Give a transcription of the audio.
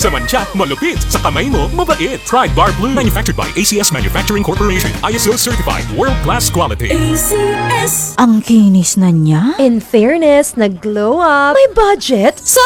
Sa mantsa, malupit. Sa kamay mo, mabait. Try Bar Blue. Manufactured by ACS Manufacturing Corporation. ISO certified. World-class quality. ACS. Ang kinis na niya. In fairness, nag-glow up. May budget?